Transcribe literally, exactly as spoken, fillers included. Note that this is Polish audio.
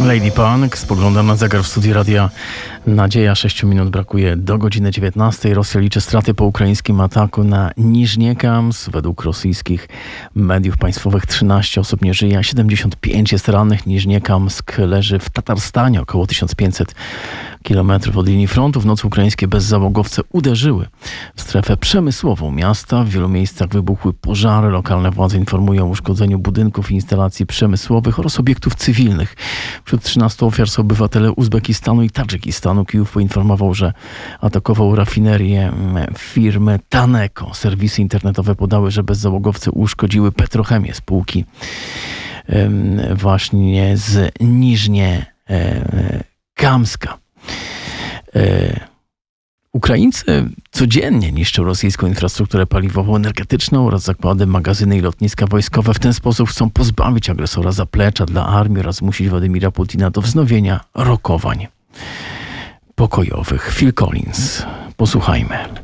Lady Punk, spoglądam na zegar w studiu Radia Nadzieja. Sześciu minut brakuje do godziny dziewiętnastej. Rosja liczy straty po ukraińskim ataku na Niżniekams. Według rosyjskich mediów państwowych trzynaście osób nie żyje, a siedemdziesiąt pięć jest rannych. Niżniekamsk leży w Tatarstanie, około tysiąc pięćset kilometrów od linii frontu. W nocy ukraińskie bezzałogowce uderzyły w strefę przemysłową miasta. W wielu miejscach wybuchły pożary. Lokalne władze informują o uszkodzeniu budynków i instalacji przemysłowych oraz obiektów cywilnych. Wśród trzynastu ofiar są obywatele Uzbekistanu i Tadżykistanu. Kijów poinformował, że atakował rafinerię firmy Taneko. Serwisy internetowe podały, że bezzałogowce uszkodziły Petrochemię, spółki właśnie z Niżniekamska. Ukraińcy codziennie niszczą rosyjską infrastrukturę paliwową, energetyczną oraz zakłady, magazyny i lotniska wojskowe. W ten sposób chcą pozbawić agresora zaplecza dla armii oraz zmusić Władimira Putina do wznowienia rokowań pokojowych. Phil Collins. Posłuchajmy.